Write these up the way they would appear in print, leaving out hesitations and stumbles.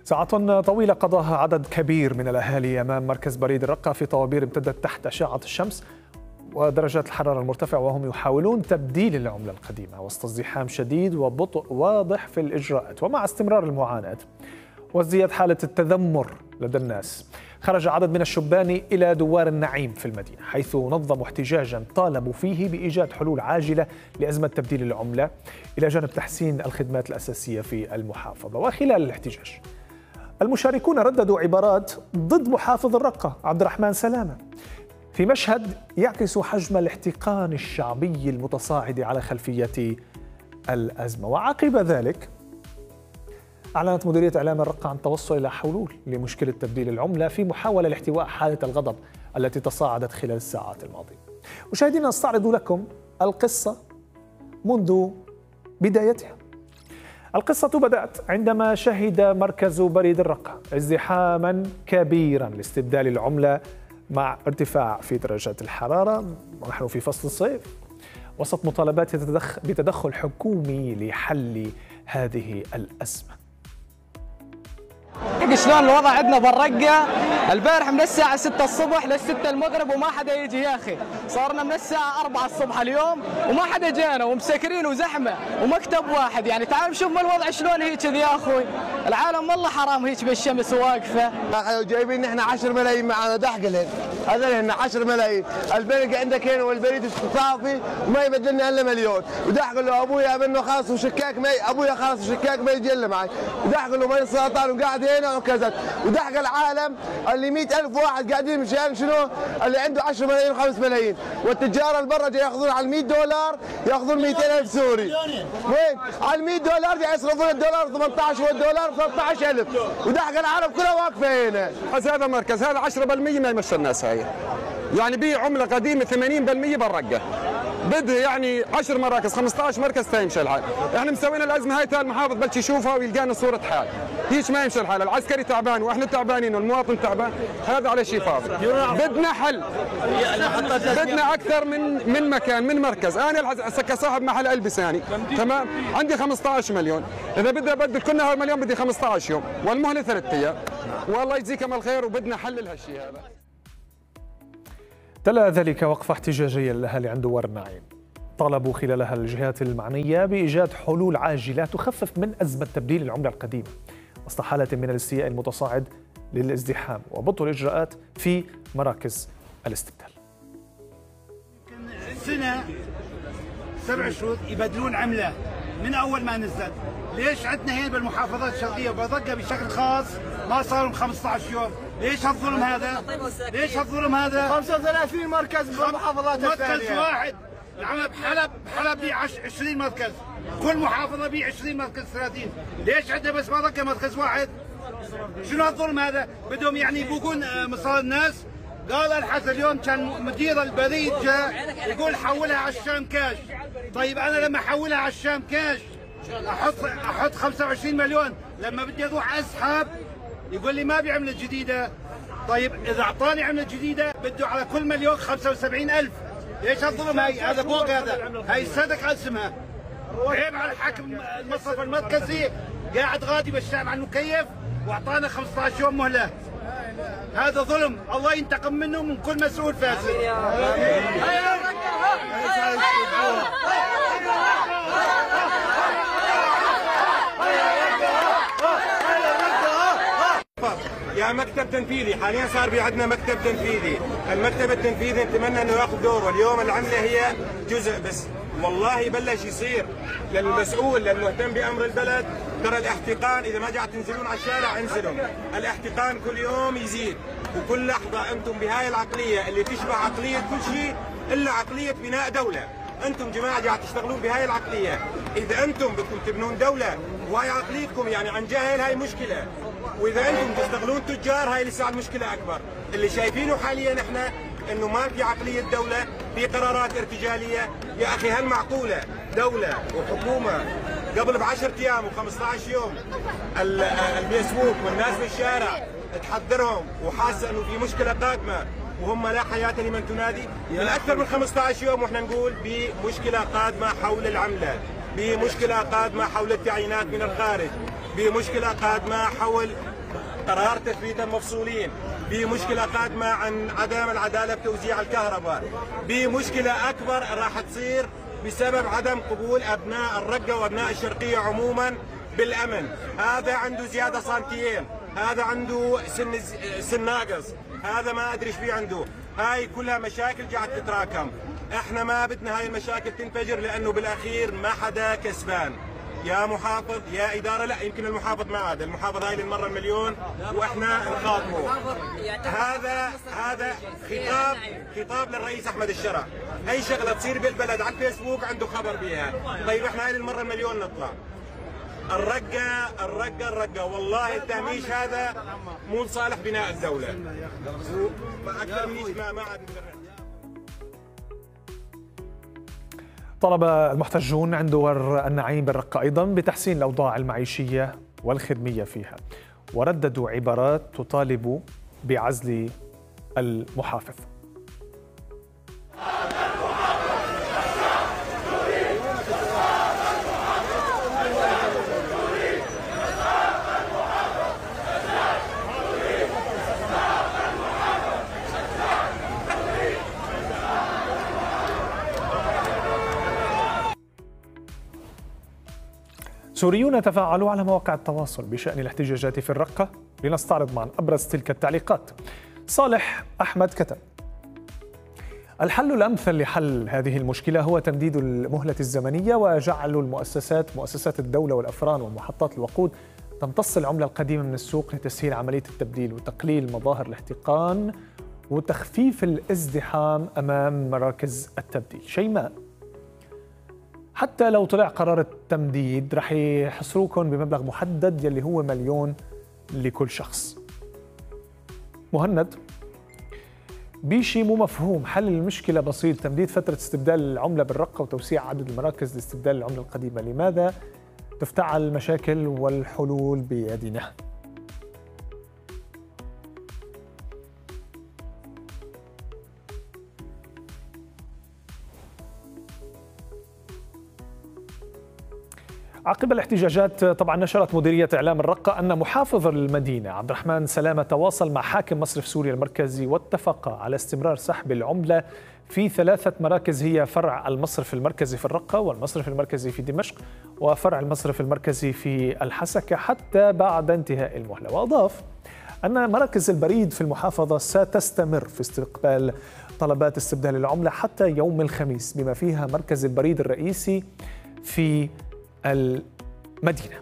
ساعات طويلة قضاها عدد كبير من الأهالي أمام مركز بريد الرقة في طوابير امتدت تحت أشعة الشمس ودرجات الحرارة المرتفعة، وهم يحاولون تبديل العملة القديمة وسط ازدحام شديد وبطء واضح في الإجراءات. ومع استمرار المعاناة وازدياد حالة التذمر لدى الناس، خرج عدد من الشبان إلى دوار النعيم في المدينة، حيث نظموا احتجاجا طالبوا فيه بإيجاد حلول عاجلة لأزمة تبديل العملة إلى جانب تحسين الخدمات الأساسية في المحافظة. وخلال الاحتجاج المشاركون رددوا عبارات ضد محافظ الرقة عبد الرحمن سلامة في مشهد يعكس حجم الاحتقان الشعبي المتصاعد على خلفية الأزمة. وعقب ذلك أعلنت مديرية إعلام الرقة عن توصل إلى حلول لمشكلة تبديل العملة في محاولة لاحتواء حالة الغضب التي تصاعدت خلال الساعات الماضية. مشاهدينا، نستعرض لكم القصة منذ بدايتها. القصة بدأت عندما شهد مركز بريد الرقة ازدحاما كبيرا لاستبدال العملة مع ارتفاع في درجات الحرارة ونحن في فصل الصيف، وسط مطالبات بتدخل حكومي لحل هذه الأزمة. شلون الوضع عندنا بالرقة البارح من الساعة 6 الصبح لل6 المغرب وما حدا يجي يا أخي، صارنا من الساعة 4 الصبح اليوم وما حدا جانا ومسكرين وزحمة ومكتب واحد. يعني تعال شوف ما الوضع شلون هيك كذي يا أخوي، العالم والله حرام هيك بالشمس واقفة. جايبين نحن 10 ملايين معنا دحقلن، هذول هن 10 ملايين، البرق عندك هنا والبريد صافي وما يبدلنا الا مليون، ودحقل له ابويا منه خلاص وشكاك ما ابويا خلاص وشكاك ما يجي الا معي، ودحقل له مي سرطان وقاعد هنا وكذا، ودحق العالم اللي 100,000 واحد قاعدين مشان شنو؟ اللي عنده 10 ملايين و5 ملايين، والتجار البرة ياخذون على $100 ياخذون 200,000 سوري. وين؟ على $100 يصرفون الدولار 18 والدولار 13,000، ودحق العالم كلها واقفه هنا. هذا مركز هذا 10% ما يمشي الناس هاي. يعني بيه عمله قديمه 80% بالرقه. بده يعني 10 مراكز 15 مركز تيمشي الحال. احنا مسوينا الازمه هاي المحافظ بلش يشوفها ويلقانا صوره حال. هيك ما يمشي الحال، العسكري تعبان واحنا تعبانين والمواطن تعبان، هذا على شيء فاضي. بدنا حل. بدنا اكثر من مكان من مركز. انا كصاحب محل البس يعني تمام عندي 15 مليون، اذا بدي ابدل كلنا هالمليون بدي 15 يوم والمهله 3 ايام. والله يجزيكم الخير وبدنا حل لهالشيء هذا. تلا ذلك وقفة احتجاجية للأهالي عند دوار النعيم، طالبوا خلالها الجهات المعنية بإيجاد حلول عاجلة تخفف من أزمة تبديل العملة القديمة وسط حالة من الاستياء المتصاعد للازدحام وبطء الإجراءات في مراكز الاستبدال. سنة 7 شهور يبدلون عملة من أول ما نزل. ليش عندنا هنا بالمحافظات الشرقية وبالرقة بشكل خاص ما صاروا 15 يوم؟ ليش هالظلم هذا؟ ليش هالظلم هذا؟ 35 مركز بالمحافظات الثانية. مركز واحد، العمل بحلب بيه 20 مركز، كل محافظة بيه 20 مركز 30، ليش عندنا بس بالرقة مركز واحد؟ شنو هالظلم هذا؟ بدهم يعني يبوقون مصالح الناس. قال الحز اليوم كان مدير البريد جاء يقول حولها على الشام كاش. طيب انا لما احولها على الشام كاش احط 25 مليون، لما بدي اروح اسحب يقول لي ما ابي عمله جديده. طيب اذا اعطاني عمله جديده بده على كل مليون 75,000. ليش هالظلم هاي؟ هذا بوق، هاي صدق اسمها. عيب على الحاكم المصرف المركزي قاعد غادي بالشارع على المكيف واعطانا 15 يوم مهله. هذا ظلم، الله ينتقم منه من كل مسؤول فاسد. يا مكتب تنفيذي، حاليا صار في عندنا مكتب تنفيذي، المكتب التنفيذي نتمنى انه ياخذ دور، واليوم العمله هي جزء بس. والله بلش يصير للمسؤول للمهتم بامر البلد، ترى الاحتقان اذا ما قاعد تنزلون على الشارع انزلوا، الاحتقان كل يوم يزيد، وكل لحظه انتم بهاي العقليه اللي تشبه عقليه كل شيء الا عقليه بناء دوله. انتم جماعه قاعد تشتغلون بهاي العقليه، اذا انتم بدكم تبنون دوله وهاي عقليتكم يعني عن جهل هاي مشكله، واذا انتم تشتغلون تجار هاي لسه مشكله اكبر. اللي شايفينه حاليا احنا انه ما في عقليه دوله، في قرارات ارتجاليه. يا اخي هل معقوله دوله وحكومه قبل ب10 ايام و15 يوم الفيسبوك والناس بالشارع تحذرهم وحاسه انه في مشكله قادمه وهم لا حياه لمن تنادي؟ من اكثر من 15 يوم واحنا نقول بمشكله قادمه حول العمله، بمشكله قادمه حول التعيينات من الخارج، بمشكلة قادمة حول قرار تثبيت المفصولين، بمشكلة قادمة عن عدم العدالة بتوزيع الكهرباء، بمشكلة أكبر راح تصير بسبب عدم قبول أبناء الرقة وأبناء الشرقية عموما بالأمن. هذا عنده زيادة سنتين، هذا عنده سن ناقص، هذا ما أدري إيش فيه عنده. هاي كلها مشاكل قاعد تتراكم. احنا ما بدنا هاي المشاكل تنفجر، لأنه بالأخير ما حدا كسبان. يا محافظ يا إدارة، لا يمكن المحافظ ما عاد، المحافظ هاي للمرة المليون واحنا نخاطبه. هذا خطاب للرئيس أحمد الشرع. أي شغلة تصير بالبلد على الفيسبوك عنده خبر بيها. طيب احنا هاي للمرة المليون نطلع. الرقة والله التهميش هذا مو لصالح بناء الدولة. أكثر من ما عاد. طلب المحتجون عند دور النعيم بالرقة أيضا بتحسين الأوضاع المعيشية والخدمية فيها، ورددوا عبارات تطالب بعزل المحافظ. سوريون تفاعلوا على مواقع التواصل بشأن الاحتجاجات في الرقة. لنستعرض معا أبرز تلك التعليقات. صالح أحمد كتب: الحل الأمثل لحل هذه المشكلة هو تمديد المهلة الزمنية وجعل مؤسسات الدولة والأفران ومحطات الوقود تمتص العملة القديمة من السوق لتسهيل عملية التبديل وتقليل مظاهر الاحتقان وتخفيف الازدحام أمام مراكز التبديل. شيماء: حتى لو طلع قرار التمديد رح يحصروكم بمبلغ محدد يلي هو 1,000,000 لكل شخص. مهند: بشي مو مفهوم، حل المشكلة بسيط، تمديد فترة استبدال العملة بالرقة وتوسيع عدد المراكز لاستبدال العملة القديمة. لماذا تفتعل المشاكل والحلول بيدنا؟ عقب الاحتجاجات طبعا نشرت مديرية إعلام الرقة أن محافظ المدينة عبد الرحمن سلامة تواصل مع حاكم مصرف سوريا المركزي واتفق على استمرار سحب العملة في 3 مراكز هي فرع المصرف المركزي في الرقة والمصرف المركزي في دمشق وفرع المصرف المركزي في الحسكة حتى بعد انتهاء المهلة. وأضاف أن مراكز البريد في المحافظة ستستمر في استقبال طلبات استبدال العملة حتى يوم الخميس، بما فيها مركز البريد الرئيسي في المدينة.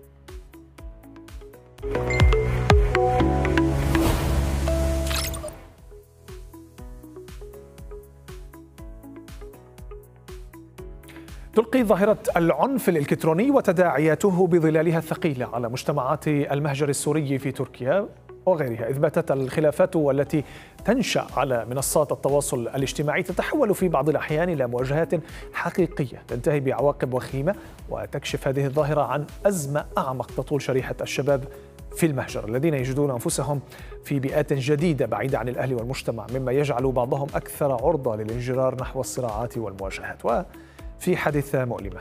تلقي ظاهرة العنف الإلكتروني وتداعياته بظلالها الثقيلة على مجتمعات المهجر السوري في تركيا وغيرها، إذ باتت الخلافات التي تنشأ على منصات التواصل الاجتماعي تتحول في بعض الأحيان إلى مواجهات حقيقية تنتهي بعواقب وخيمة، وتكشف هذه الظاهرة عن أزمة أعمق تطول شريحة الشباب في المهجر الذين يجدون أنفسهم في بيئات جديدة بعيدة عن الأهل والمجتمع، مما يجعل بعضهم أكثر عرضة للانجرار نحو الصراعات والمواجهات. وفي حادثة مؤلمة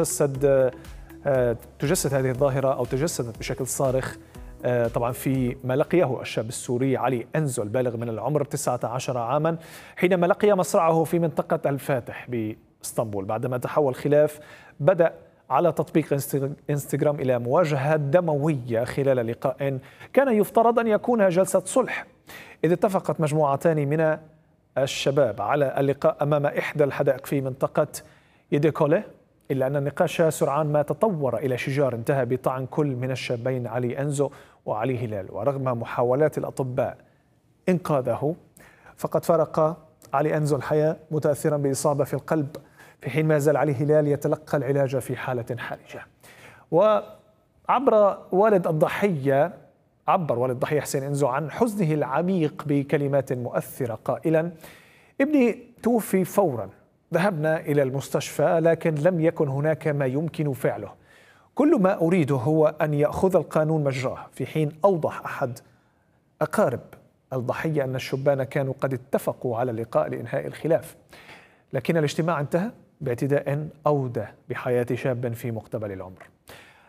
تجسد هذه الظاهرة أو تجسدت بشكل صارخ طبعا في ما لقيه الشاب السوري علي أنزو البالغ من العمر 19 عاما حينما لقي مصرعه في منطقة الفاتح بإسطنبول، بعدما تحول خلاف بدأ على تطبيق انستغرام إلى مواجهة دموية خلال لقاء كان يفترض أن يكون جلسة صلح، إذ اتفقت مجموعتان من الشباب على اللقاء أمام إحدى الحدائق في منطقة يديكولي، إلا أن النقاش سرعان ما تطور إلى شجار انتهى بطعن كل من الشابين علي أنزو وعلي هلال. ورغم محاولات الأطباء إنقاذه فقد فارق علي أنزو الحياة متأثرا بإصابة في القلب، في حين ما زال علي هلال يتلقى العلاج في حالة حرجة. عبر والد الضحية حسين أنزو عن حزنه العميق بكلمات مؤثرة قائلا: ابني توفي فورا، ذهبنا إلى المستشفى لكن لم يكن هناك ما يمكن فعله، كل ما أريده هو أن يأخذ القانون مجراه. في حين أوضح أحد أقارب الضحية أن الشبان كانوا قد اتفقوا على اللقاء لإنهاء الخلاف، لكن الاجتماع انتهى باعتداء أودى بحياة شاب في مقتبل العمر.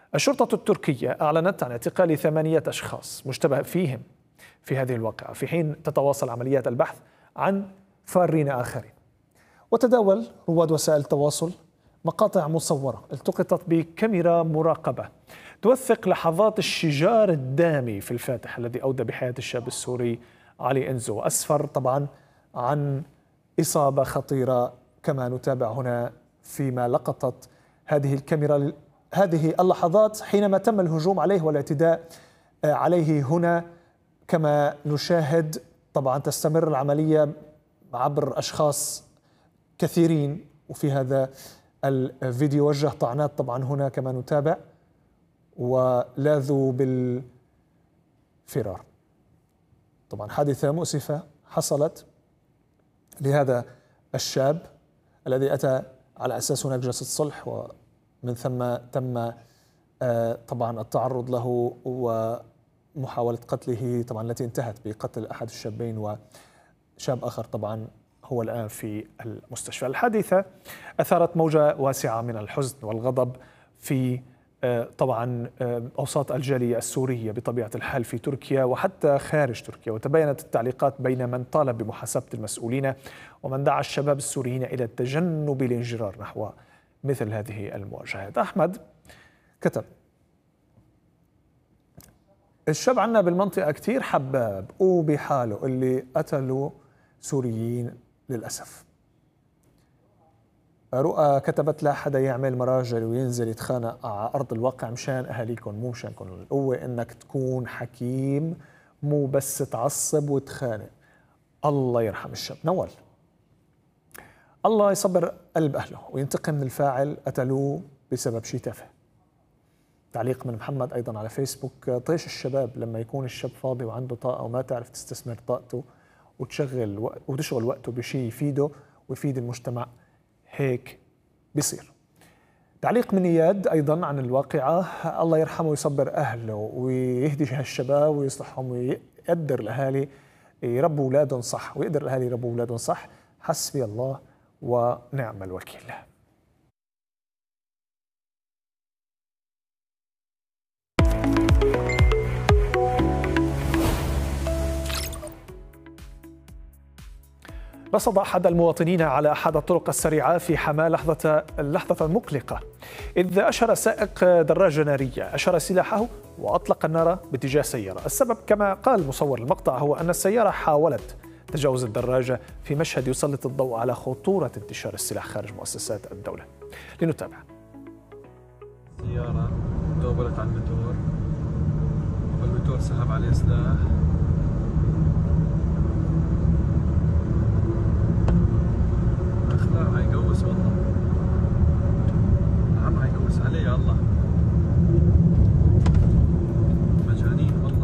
الشرطة التركية أعلنت عن اعتقال 8 أشخاص مشتبه فيهم في هذه الواقعة، في حين تتواصل عمليات البحث عن فارين آخرين. وتداول رواد وسائل التواصل مقاطع مصورة التقطت بكاميرا مراقبة توثق لحظات الشجار الدامي في الفاتح الذي أودى بحياة الشاب السوري علي إنزو، وأسفر طبعا عن إصابة خطيرة كما نتابع هنا فيما لقطت هذه الكاميرا هذه اللحظات حينما تم الهجوم عليه والاعتداء عليه هنا. كما نشاهد طبعا تستمر العملية عبر أشخاص كثيرين، وفي هذا الفيديو وجه طعنات طبعا هنا كما نتابع، ولاذوا بالفرار. طبعا حادثة مؤسفة حصلت لهذا الشاب الذي أتى على أساس هناك جلسة صلح، ومن ثم تم طبعا التعرض له ومحاولة قتله طبعا التي انتهت بقتل أحد الشابين، وشاب آخر طبعا هو الآن في المستشفى. الحادثة أثارت موجة واسعة من الحزن والغضب في طبعا أوساط الجالية السورية بطبيعة الحال في تركيا وحتى خارج تركيا، وتباينت التعليقات بين من طالب بمحاسبة المسؤولين ومن دعا الشباب السوريين إلى تجنب الانجرار نحو مثل هذه المواجهات. أحمد كتب: الشاب عنا بالمنطقة كتير حباب وبحاله اللي قتلوا سوريين للأسف. رؤى كتبت: لا حدا يعمل مراجل وينزل يتخانق على أرض الواقع مشان أهاليكم، مو مشانكم. القوة إنك تكون حكيم، مو بس تعصب وتخانق. الله يرحم الشاب. نوال: الله يصبر قلب أهله وينتقم من الفاعل، قتلوه بسبب شيء تافه. تعليق من محمد أيضا على فيسبوك: طيش الشباب لما يكون الشاب فاضي وعنده طاقة وما تعرف تستثمر طاقته وتشغل وقته بشيء يفيده ويفيد المجتمع، هيك بيصير. تعليق من إياد أيضا عن الواقعة: الله يرحمه ويصبر أهله ويهدي هالشباب ويصلحهم ويقدر الأهالي يربوا أولادهم صح، ويقدر الأهالي يربوا أولادهم صح. حسبي الله ونعم الوكيل. رصد أحد المواطنين على أحد الطرق السريعة في حماة لحظة مقلقة، إذ أشهر سائق دراجة نارية أشهر سلاحه وأطلق النار باتجاه سيارة. السبب كما قال مصور المقطع هو أن السيارة حاولت تجاوز الدراجة في مشهد يسلط الضوء على خطورة انتشار السلاح خارج مؤسسات الدولة. لنتابع. السيارة دوبلت على الموتور والموتور سحب عليه سلاح. هيقوس والله، عم هيقوس عليه يا الله، مجانين والله.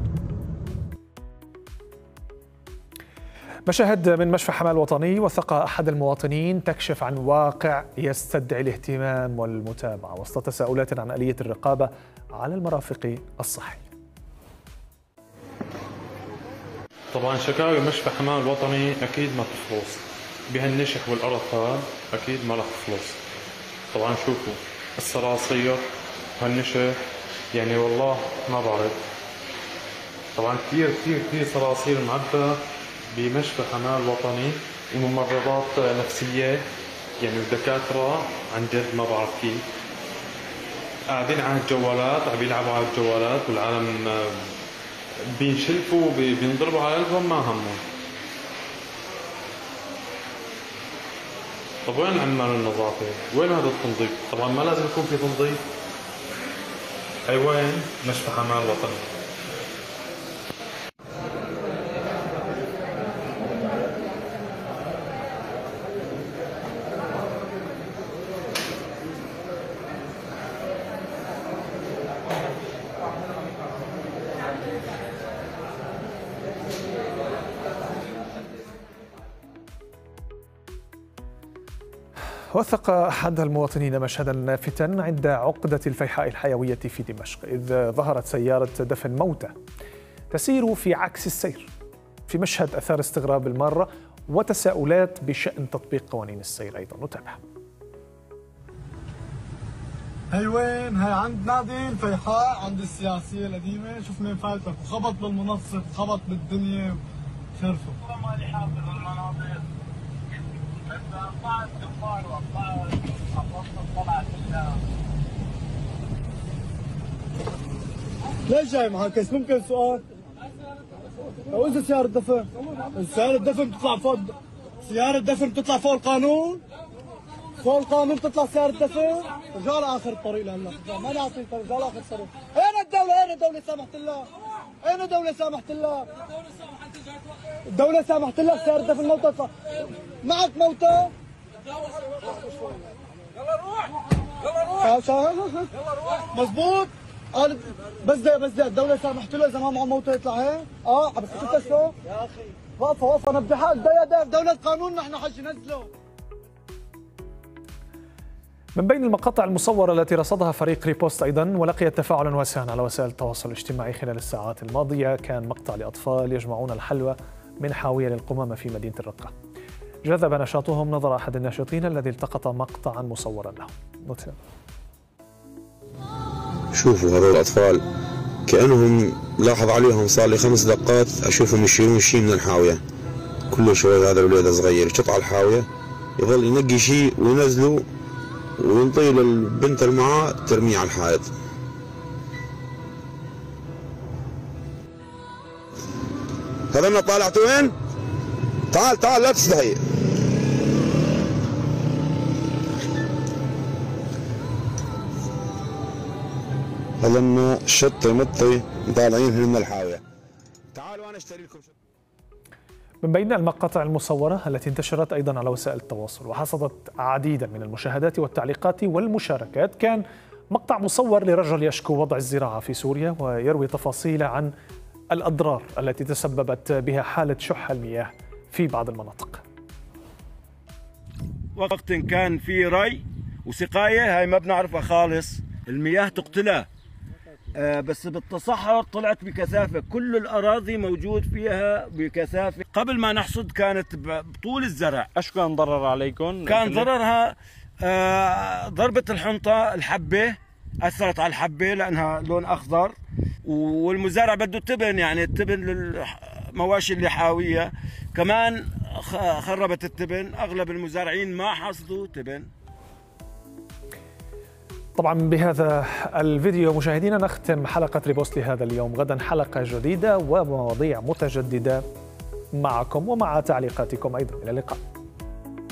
مشاهد من مشفى حماة الوطني وثق أحد المواطنين تكشف عن واقع يستدعي الاهتمام والمتابعة وسط تساؤلات عن آلية الرقابة على المرافق الصحية. طبعا شكاوي مشفى حماة الوطني أكيد ما تخلص بهالنشح والقرف هذا، أكيد ما رح تخلص. طبعا شوفوا الصراصير وهالنشح، يعني والله ما بعرف. طبعا كثير كثير كثير صراصير معبى بمشفى حماة الوطني وممرضات نفسية، يعني الدكاترة عن جد ما بعرف كيف قاعدين على الجوالات، عم بيلعبوا على الجوالات والعالم بينشلفوا بينضربوا على قلبهم، ما همهم. طب وين عمال النظافة؟ وين هذا التنظيف؟ طبعا ما لازم يكون في تنظيف. أي وين؟ مشفى حماة الوطني. وثق أحد المواطنين مشهدا لافتا عند عقدة الفيحاء الحيوية في دمشق، إذ ظهرت سيارة دفن موتى تسير في عكس السير، في مشهد أثار استغراب المارة وتساؤلات بشأن تطبيق قوانين السير أيضا. نتابع. هي وين؟ هي عند نادي الفيحاء، عند السياسية القديمة. شوف مين فاتك وخبط بالمنصة وخبط بالدنيا وشرفه. مالي حافظ المناظر. طلعت دمار وطلعت طلعت ليش جاي معك؟ بس ممكن سؤال؟ لو اذا سيارة دفن، سيارة دفن بتطلع فوق، سيارة دفن بتطلع فوق القانون؟ فوق القانون بتطلع سيارة دفن؟ رجال اخر الطريق لهلا، ما نعطي رجال اخر الطريق. اين الدولة؟ اين الدولة سامحت الله؟ اين الدولة سامحت الله؟ الدولة سامحت لك سيارة دفن موتى تطلع. معك موتى؟ يلا روح يلا روح مضبوط. قال بس ده الدولة سامحت له اذا ما معه موتى يطلع هيك؟ بس انت شو؟ يا اخي وقف انا بدي حق دولة قانون نحن حج نزله. من بين المقاطع المصورة التي رصدها فريق ريبوست أيضا ولقيت تفاعلا واسعا على وسائل التواصل الاجتماعي خلال الساعات الماضية كان مقطع لأطفال يجمعون الحلوى من حاوية للقمامة في مدينة الرقة. جذب نشاطهم نظر أحد الناشطين الذي التقط مقطعا مصورا له. نتابع. شوفوا هذول الأطفال كأنهم لاحظ عليهم صار لي 5 دقات أشوفهم يشيلون شيء من الحاوية. كله شوي هذا الولد صغير يشط على الحاوية يظل ينقي شيء وينزله وينطيه للبنت اللي معاه ترميه على الحائط. هذا طالعت وين؟ تعال لا تستحي. هذا شطي مطي طالعين من الحاوية. تعالوا انا اشتري لكم شطي. من بين المقاطع المصورة التي انتشرت أيضا على وسائل التواصل وحصدت عديدا من المشاهدات والتعليقات والمشاركات كان مقطع مصور لرجل يشكو وضع الزراعة في سوريا ويروي تفاصيل عن الأضرار التي تسببت بها حالة شح المياه في بعض المناطق. وقت كان في ري وسقاية هاي ما بنعرفها خالص، المياه تقتلها. بس بالتصحر طلعت بكثافة، كل الأراضي موجود فيها بكثافة. قبل ما نحصد كانت بطول الزرع. ايش كان ضرر عليكم؟ كان ضررها ضربة الحنطة، الحبة أثرت على الحبة لأنها لون أخضر، والمزارع بده تبن، يعني التبن للمواشي اللي حاوية كمان خربت التبن. أغلب المزارعين ما حصدوا تبن. طبعا بهذا الفيديو مشاهدينا نختم حلقة ريبوست لهذا اليوم. غدا حلقة جديدة ومواضيع متجددة معكم ومع تعليقاتكم أيضا. إلى اللقاء.